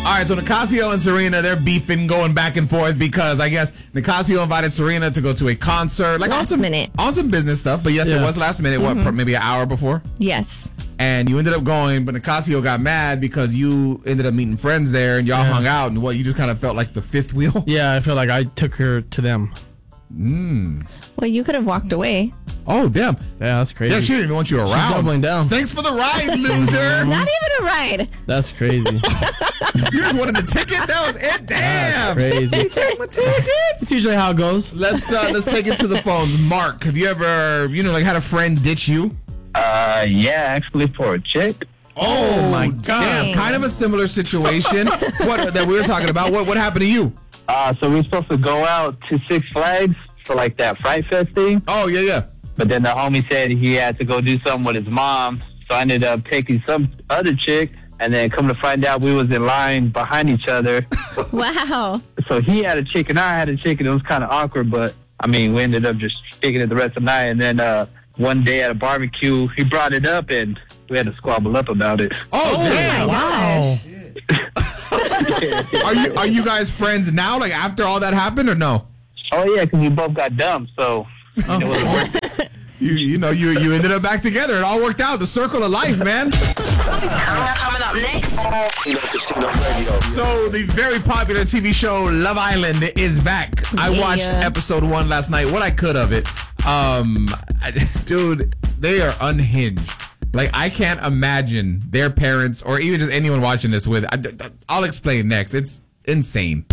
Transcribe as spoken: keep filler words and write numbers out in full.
All right, so Nicasio and Serena, they're beefing, going back and forth because I guess Nicasio invited Serena to go to a concert. Like Last on some, minute. On some business stuff, but yes, Yeah. it was last minute. Mm-hmm. What, maybe an hour before? Yes. And you ended up going, but Nicasio got mad because you ended up meeting friends there and y'all Yeah. hung out. And what, you just kind of felt like the fifth wheel? Yeah, I feel like I took her to them. Well, you could have walked away. Oh, damn. Yeah, that's crazy. Yeah, she didn't even want you around. She's doubling down. Thanks for the ride, loser. Not even a ride. That's crazy. You just wanted the ticket? That was it? Damn. Crazy. Take my tickets. It's usually how it goes. Let's uh, let's take it to the phones. Mark, have you ever, you know, like had a friend ditch you? Uh, yeah, actually for a chick. Oh my God. Damn, kind of a similar situation. What that we were talking about? What what happened to you? Uh, so we were supposed to go out to Six Flags for like that Fright Fest thing. Oh yeah, yeah. But then the homie said he had to go do something with his mom. So I ended up taking some other chick. And then come to find out we was in line behind each other. Wow. So he had a chick and I had a chick and it was kind of awkward. But, I mean, we ended up just sticking it the rest of the night. And then uh, one day at a barbecue, he brought it up and we had to squabble up about it. Oh, damn. Wow. Are you are you guys friends now? Like after all that happened or no? Oh, yeah, because we both got dumped. So, you know, it was worth it. You you know you you ended up back together. It all worked out. The circle of life, man. Coming up next. Tino Casino Radio. So the very popular T V show Love Island is back. I Yeah. watched episode one last night. What I could of it, um, I, dude, they are unhinged. Like I can't imagine their parents or even just anyone watching this with. I, I'll explain next. It's insane.